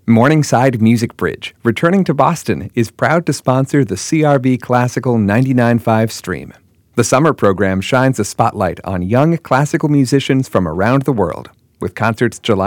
Morningside Music Bridge, returning to Boston, is proud to sponsor the CRB Classical 99.5 stream. The summer program shines a spotlight on young classical musicians from around the world, with concerts July